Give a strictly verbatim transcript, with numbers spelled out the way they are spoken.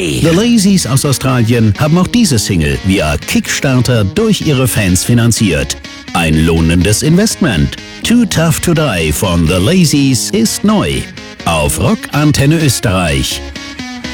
Hey! The Lazies aus Australien haben auch diese Single via Kickstarter durch ihre Fans finanziert. Ein lohnendes Investment. Too Tough to Die von The Lazies ist neu. Auf Rock Antenne Österreich.